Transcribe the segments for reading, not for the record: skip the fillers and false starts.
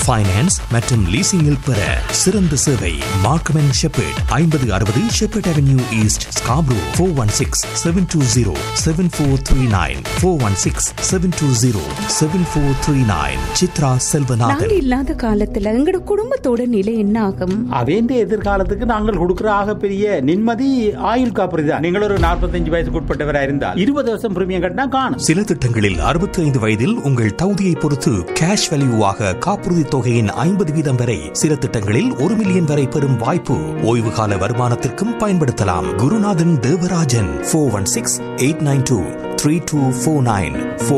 Finance மற்றும் லீசிங்கில் பெற சிறந்த சேவை. Markham and shepherd 5060 shepherd avenue east, Scarborough. 416-720-7439 416-720-7439. Chitra Selvanathan. இல்லாத காலத்துல எங்கட குடும்பத்தோட நிலை என்ன ஆகும்? அவேண்ட எதிர்காலத்துக்கு நாங்கள் கொடுக்கிற ஆக பெரிய நிம்மதி ஆயுள் காப்பீடு தான். நீங்கள் ஒரு 45 வயசுக்கு உட்பட்டவராக இருந்தால் 20 வருஷம் பிரீமியம் கட்டினா காணும். சில திட்டங்களில் 65 வயதில் உங்கள் தகுதியை பொறுத்து கேஷ் வேல்யூவாக காப்புறுதி தொகையின் 50% வரை, சில திட்டங்களில் 1 மில்லியன் வரை பெறும் வாய்ப்பு. ஓய்வு கால வருமானத்திற்கும் பயன்படுத்தலாம். குருநாதன் தேவராஜன். 416-892-3249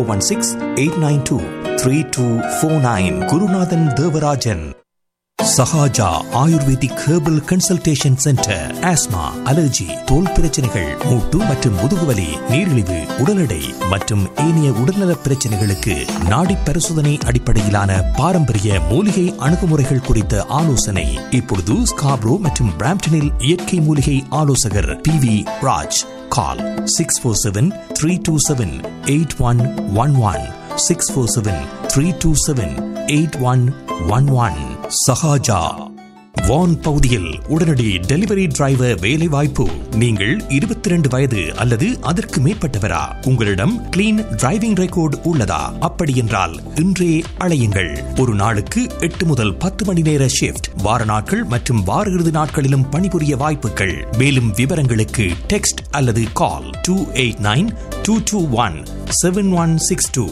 416-892-3249. குருநாதன் Devarajan. Sahaja ayurvedic herbal consultation centre. Asthma, allergy, தோல் பிரச்சனைகள், மூட்டு மற்றும் முதுகுவலி, நீரிழிவு, உடல் எடை மற்றும் ஏனைய உடல்நல பிரச்சனைகளுக்கு நாடி பரிசோதனை அடிப்படையிலான பாரம்பரிய மூலிகை அணுகுமுறைகள் குறித்த ஆலோசனை. இப்பொழுது ஸ்காப்ரோ மற்றும் பிராம்ப்டனில் இயற்கை மூலிகை ஆலோசகர் PV ராஜ். கால் 647-327-8111 647-327-8111. சஹாஜா. வான் பகுதியில் உடனடி டெலிவரி டிரைவர் வேலை வாய்ப்பு. நீங்கள் 22 வயது அல்லது அதற்கு மேற்பட்டவரா? உங்களிடம் கிளீன் டிரைவிங் ரெக்கார்டு உள்ளதா? அப்படி என்றால் இன்றே அழையுங்கள். ஒரு நாளுக்கு 8 முதல் 10 மணி நேர ஷிப்ட், வார நாட்கள் மற்றும் வார இறுதி நாட்களிலும் பணிபுரிய வாய்ப்புகள். மேலும் விவரங்களுக்கு டெக்ஸ்ட் அல்லது கால் 289-221-7162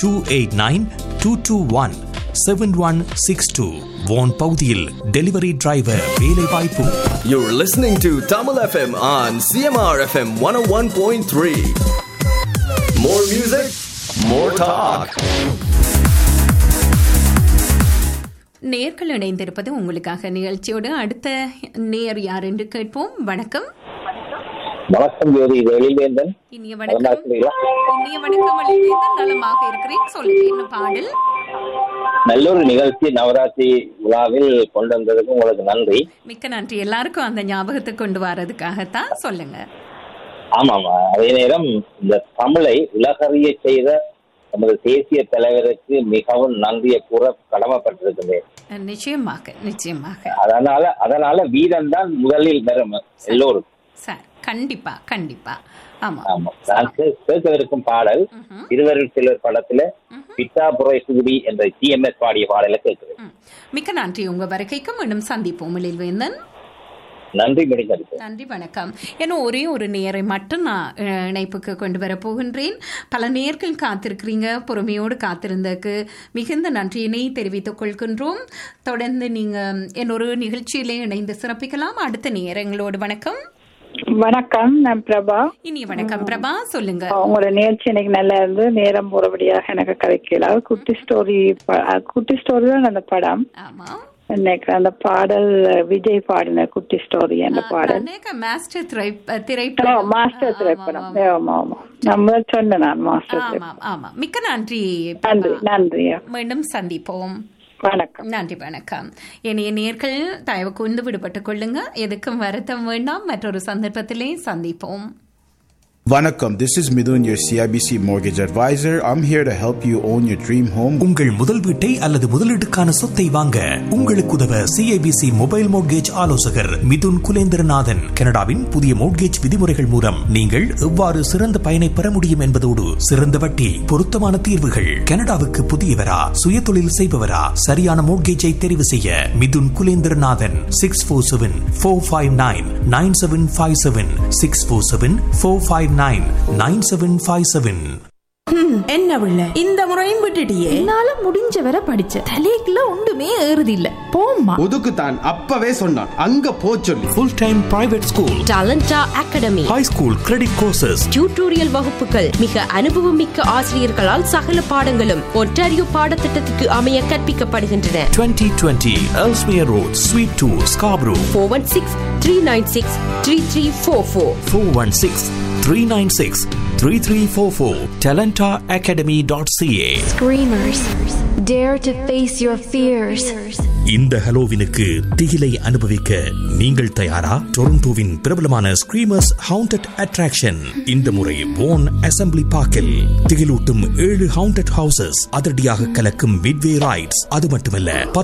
289-221-7162. வான் பகுதியில் டெலிவரி டிரைவர் வேலை வாய்ப்பு. You're listening to Tamil FM on CMR FM 101.3. More music, more talk. நேர்கள் இணைந்திருப்பது உங்களுக்காக நிகழ்ச்சியோடு. அடுத்த நேர் யார் என்று கேட்போம். வணக்கம். வணக்கம் ஜோதி, வெளிவேந்தன். இனிய வணக்கம். இனிய வணக்கம் வெளிவேந்தன். நலமாக இருக்கிறேன். சொல்லுங்க, என்ன பாடல்? நல்ல ஒரு நிகழ்ச்சி நவராத்திரி விழாவில் கொண்டு வந்ததுக்கு உங்களுக்கு நன்றி. மிக்க நன்றி. எல்லாருக்கும் அந்த ஞாபகத்தை கொண்டு வரதுக்காகத்தான். சொல்லுங்க. ஆமாமா, அதே நேரம் இந்த தமிழை உலகறிய செய்த நமது தேசிய தலைவருக்கு மிகவும் நன்றியை கூற கடமைப்பட்டிருக்கின்றேன். நிச்சயமாக நிச்சயமாக. அதனால வீரன் தான் முதலில் வரும் எல்லோரும். சார், கண்டிப்பா கண்டிப்பா. ஆமா ஆமா. நான் கேட்கவிருக்கும் பாடல் இருவரில் சிலர் படத்துல பித்தா புரைசூடி என்ற TMS பாடிய பாடலை கேட்கிறேன். மிக்க நன்றி. உங்க வருகைக்கும் இன்னும் சந்திப்போம் வெளிவேந்தன். நன்றி. நன்றி, வணக்கம். ஏன்னா ஒரே ஒரு நேரை மட்டும் நான் இணைப்புக்கு கொண்டு வர போகின்றேன். பல நேர்கள் காத்திருக்கிறீங்க. பொறுமையோடு காத்திருந்ததுக்கு மிகுந்த நன்றியினை தெரிவித்துக் கொள்கின்றோம். தொடர்ந்து நீங்க என்னொரு நிகழ்ச்சியிலே இணைந்து சிறப்பிக்கலாம். அடுத்த நேரங்களோடு. வணக்கம். வணக்கம், நான் பிரபா. இனிய வணக்கம் பிரபா, சொல்லுங்க. உங்களோட நிகழ்ச்சி எனக்கு நல்லா இருந்து நேரம் போறபடியாக எனக்கு கதைக்கல. குட்டி ஸ்டோரி தான் அந்த படம். ஆமா, எனக்கு அந்த பாடல் விஜய் பாடின குட்டி ஸ்டோரி அந்த பாடல் மாஸ்டர் திரைப்படம். மாஸ்டர் திரைப்படம். ஆமா ஆமா, நம்ம சொன்னேன் நான் மாஸ்டர் திரைப்படம். ஆமா, மிக்க நன்றி. நன்றி. மீண்டும் சந்திப்போம். வணக்கம். நன்றி, வணக்கம். இனிய நேர்கள் தயவு கூர்ந்து விடுபட்டுக் கொள்ளுங்க. எதுக்கும் வருத்தம் வேண்டாம். மற்றொரு சந்தர்ப்பத்திலே சந்திப்போம். Vanakkam, this is Midun, your CIBC mortgage advisor. I'm here to help you own your dream home. உங்கள் முதல் வீட்டை அல்லது முதலீட்டுக்கான சொத்தை வாங்க உங்களுக்கு உதவ CIBC மொபைல் மோட்கேஜ் ஆலோசகர் மிதுன் குலேந்திரநாதன். கனடாவின் புதிய மோட்கேஜ் விதிமுறைகள் மூலம் நீங்கள் எவ்வாறு சிறந்த பயனை பெற முடியும் என்பதோடு சிறந்த வட்டி, பொருத்தமான தீர்வுகள். கனடாவுக்கு புதியவரா, சுயதொழில் செய்பவரா, சரியான மோட்கேஜை தெரிவு செய்ய மிதுன் குலேந்திரநாதன். 647-459-9757 647-459-9757. என்ன பிள்ளை, இந்த முறையும் விட்டுட்டியே? என்னால முடிஞ்ச வரை படிச்ச, தலைக்குள்ள ஒன்றுமே ஏறுது இல்ல. போம்மா, ஒதுக்குத்தான் அப்பவே சொன்னான், அங்க போ சொல்லி. Full time private school, டாலண்டா academy, high school credit courses, tutorial வகுப்புகள், மிக அனுபவம் மிக்க ஆசிரியர்களால் சகல பாடங்களும் ஒன்டாரியோ பாடத்திட்டத்துக்கு அமைய கற்பிக்கப்படுகின்றன. 2020 Ellesmere Road, Suite 2, Scarborough. 416-396-3344 416-396-3344. talentaacademy.ca. Screamers, dare to face your fears. இந்த ஹலோவினுக்கு திகிலை அனுபவிக்க நீங்கள் தயாரா? டொரண்டோவின் பிரபலமான ஸ்கிரீமர்ஸ் ஹவுண்டட் அட்ராக்ஷன் இந்த முறை வான் அசெம்பிளி பார்க்கில் திகிலூட்டும் 7 ஹவுண்டட் ஹவுசஸ், அதிரடியாக கலக்கும் மிட்வே ரைட்ஸ். அது மட்டுமல்ல,